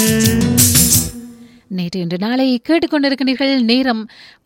நேற்று இன்று நாளை கேட்டுக்கொண்டிருக்கிறீர்கள். நேரம்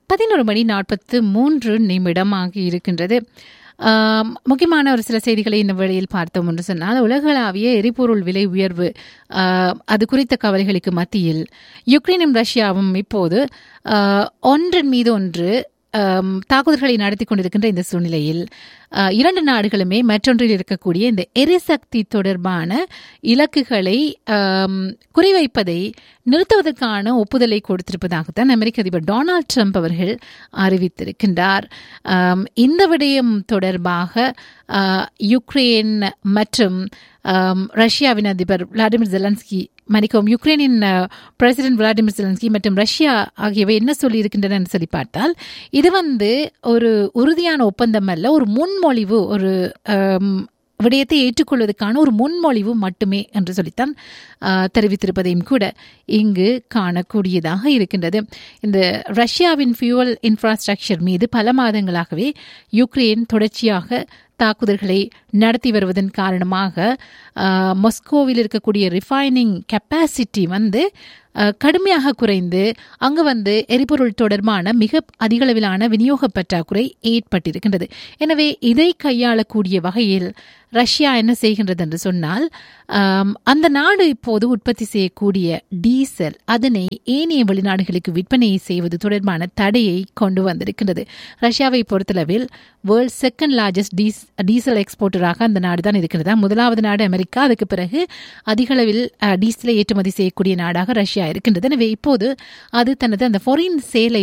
11:43 ஆகி இருக்கின்றது. முக்கியமான ஒரு சில செய்திகளை இந்த வேளையில் பார்த்தோம் என்று சொன்னால், உலகளாவிய எரிபொருள் விலை உயர்வு அது குறித்த கவலைகளுக்கு மத்தியில் யுக்ரைனும் ரஷ்யாவும் இப்போது ஒன்றின் மீது ஒன்று தாக்குதல்களை நடத்தி கொண்டிருக்கின்ற இந்த சூழ்நிலையில் இரண்டு நாடுகளுமே மற்றொன்றில் இருக்கக்கூடிய இந்த எரிசக்தி தொடர்பான இலக்குகளை குறிவைப்பதை நிறுத்துவதற்கான ஒப்புதலை கொடுத்திருப்பதாகத்தான் அமெரிக்க அதிபர் டொனால்ட் ட்ரம்ப் அவர்கள் அறிவித்திருக்கின்றார். இந்த விடயம் தொடர்பாக யுக்ரைன் மற்றும் ரஷ்யாவின் அதிபர் Vladimir Zelensky யுக்ரைனின் president Vladimir Zelensky மற்றும் ரஷ்யா ஆகியவை என்ன சொல்லியிருக்கின்றன என்று சொல்லி பார்த்தால், இது ஒரு உறுதியான ஒப்பந்தம் அல்ல, ஒரு முன்மொழிவு, ஒரு விடயத்தை ஏற்றுக்கொள்வதற்கான ஒரு முன்மொழிவு மட்டுமே என்று சொல்லித்தான் தெரிவித்திருப்பதையும் கூட இங்கு காணக்கூடியதாக இருக்கின்றது. இந்த ரஷ்யாவின் ஃபியூவல் இன்ஃப்ராஸ்ட்ரக்சர் மீது பல மாதங்களாகவே யுக்ரைன் தொடர்ச்சியாக தாக்குதல்களை நடத்தி வருவதன் காரணமாக மாஸ்கோவில் இருக்கக்கூடிய ரிஃபைனிங் கெப்பாசிட்டி கடுமையாக குறைந்து அங்கு எரிபொருள் தொடர்பான மிக அதிகளவிலான விநியோக பற்றாக்குறை ஏற்பட்டிருக்கின்றது. எனவே இதை கையாளக்கூடிய வகையில் ரஷ்யா என்ன செய்கின்றது என்று சொன்னால், அந்த நாடு இப்போது உற்பத்தி செய்யக்கூடிய டீசல் அதனை ஏனைய வெளிநாடுகளுக்கு விற்பனை செய்வது தொடர்பான தடையை கொண்டு வந்திருக்கின்றது. ரஷ்யாவை பொறுத்தளவில் வேர்ல்ட் செகண்ட் லார்ஜஸ்ட் டீசல் எக்ஸ்போர்ட்டராக அந்த நாடு தான் இருக்கிறதா. முதலாவது நாடு அமெரிக்கா, அதுக்கு பிறகு அதிகளவில் டீசலை ஏற்றுமதி செய்யக்கூடிய நாடாக ரஷ்யா இருக்கின்றது. எனவே இப்போது அது தனது அந்த ஃபாரின் சேலை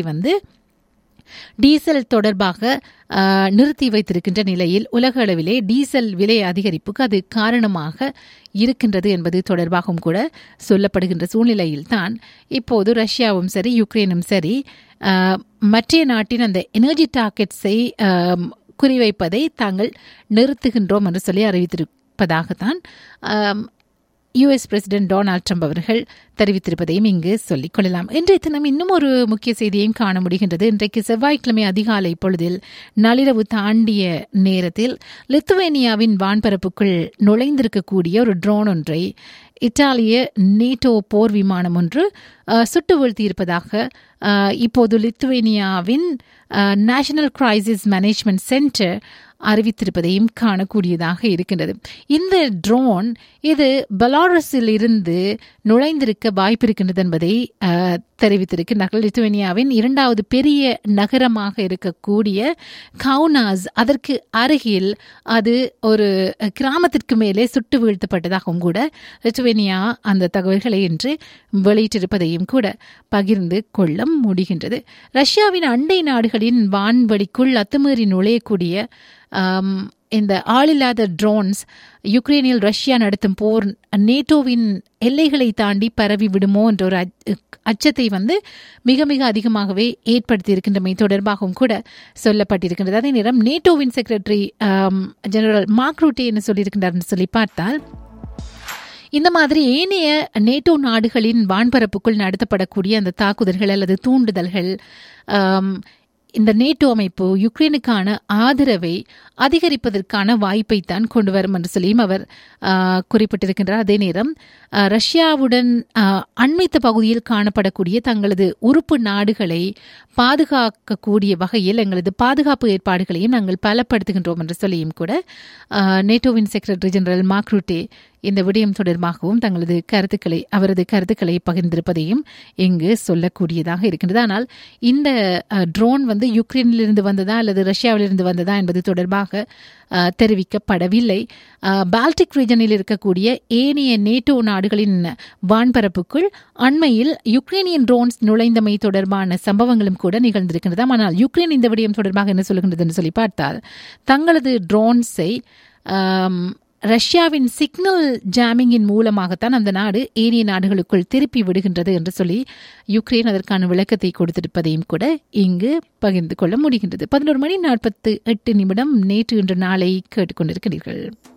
டீசல் தொடர்பாக நிறுத்தி வைத்திருக்கின்ற நிலையில் உலக அளவிலே டீசல் விலை அதிகரிப்புக்கு அது காரணமாக இருக்கின்றது என்பது தொடர்பாகவும் கூட சொல்லப்படுகின்ற சூழ்நிலையில் தான் இப்போது ரஷ்யாவும் சரி யுக்ரைனும் சரி மற்ற நாட்டின் அந்த எனர்ஜி டார்கெட்ஸை குறிவைப்பதை தாங்கள் நிறுத்துகின்றோம் என்று சொல்லி அறிவித்திருப்பதாகத்தான் யுஎஸ் பிரசிடென்ட் டொனால்ட் ட்ரம்ப் அவர்கள் தெரிவித்திருப்பதையும் இங்கு சொல்லிக் கொள்ளலாம். இன்றைய தினம் இன்னும் ஒரு முக்கிய செய்தியையும் காண முடிகின்றது. இன்றைக்கு செவ்வாய்க்கிழமை அதிகாலை பொழுதில் நள்ளிரவு தாண்டிய நேரத்தில் லித்துவேனியாவின் வான்பரப்புக்குள் நுழைந்திருக்கக்கூடிய ஒரு ட்ரோன் ஒன்றை இத்தாலிய நேட்டோ போர் விமானம் ஒன்று சுட்டு வீழ்த்தியிருப்பதாக இப்போது லித்துவேனியாவின் நேஷனல் கிரைசிஸ் மேனேஜ்மெண்ட் சென்டர் அறிவித்திருப்பதையும் காணக்கூடியதாக இருக்கின்றது. இந்த ட்ரோன் இது பெலாரஸில் இருந்து நுழைந்திருக்க வாய்ப்பிருக்கின்றது என்பதை தெரிவித்திருக்கிறார்கள். லித்துவேனியாவின் இரண்டாவது பெரிய நகரமாக இருக்கக்கூடிய கவுனாஸ் அதற்கு அருகில் அது ஒரு கிராமத்திற்கு மேலே சுட்டு வீழ்த்தப்பட்டதாகவும் கூட லித்துவேனியா அந்த தகவல்களை இன்று வெளியிட்டிருப்பதையும் கூட பகிர்ந்து கொள்ள முடிகின்றது. ரஷ்யாவின் அண்டை நாடுகளின் வான்வெளிக்குள் அத்துமீறி நுழையக்கூடிய இந்த ஆளில்லாத ட்ரோன்ஸ் யுக்ரைனில் ரஷ்யா நடத்தும் போர் நேட்டோவின் எல்லைகளை தாண்டி பரவி விடுமோ என்ற ஒரு அச்சத்தை மிக மிக அதிகமாகவே ஏற்படுத்தி இருக்கின்றமை தொடர்பாகவும் கூட சொல்லப்பட்டிருக்கின்றது. அதே நேரம் நேட்டோவின் செக்ரட்டரி ஜெனரல் மார்க் ரூட்டே என்ன சொல்லியிருக்கின்றார் சொல்லி பார்த்தால், இந்த மாதிரி ஏனைய நேட்டோ நாடுகளின் வான்பரப்புக்குள் நடத்தப்படக்கூடிய அந்த தாக்குதல்கள் அல்லது தூண்டுதல்கள் இந்த நேட்டோ அமைப்பு யுக்ரைனுக்கான ஆதரவை அதிகரிப்பதற்கான வாய்ப்பை தான் கொண்டு வரும் என்று சொல்லியும் அவர் குறிப்பிட்டிருக்கின்றார். அதே நேரம் ரஷ்யாவுடன் அண்மைத்த பகுதியில் காணப்படக்கூடிய தங்களது உறுப்பு நாடுகளை பாதுகாக்கக்கூடிய வகையில் எங்களது பாதுகாப்பு ஏற்பாடுகளையும் நாங்கள் பலப்படுத்துகின்றோம் என்று சொல்லியும் கூட நேட்டோவின் செக்ரட்டரி ஜெனரல் மார்க் ரூட்டே இந்த விடயம் தொடர்பாகவும் அவரது கருத்துக்களை பகிர்ந்திருப்பதையும் இங்கு சொல்லக்கூடியதாக இருக்கின்றது. ஆனால் இந்த ட்ரோன் யுக்ரைனிலிருந்து வந்ததா அல்லது ரஷ்யாவிலிருந்து வந்ததா என்பது தொடர்பாக தெரிவிக்கப்படவில்லை. பால்டிக் ரீஜனில் இருக்கக்கூடிய ஏனைய நேட்டோ நாடுகளின் வான்பரப்புக்குள் அண்மையில் யுக்ரைனியன் ட்ரோன்ஸ் நுழைந்தமை தொடர்பான சம்பவங்களும் கூட நிகழ்ந்திருக்கின்றது. ஆனால் யுக்ரைன் இந்த விடயம் தொடர்பாக என்ன சொல்லுகின்றது என்று சொல்லி பார்த்தால், தங்களது ட்ரோன்ஸை ரஷ்யாவின் சிக்னல் ஜாமிங்கின் மூலமாகத்தான் அந்த நாடு ஏனைய நாடுகளுக்குள் திருப்பி விடுகின்றது என்று சொல்லி யுக்ரைன் அதற்கான விளக்கத்தை கொடுத்திருப்பதையும் கூட இங்கு பகிர்ந்து கொள்ள முடிகின்றது. 11:48 நேற்று இன்று நாளை கேட்டுக்கொண்டிருக்கிறீர்கள்.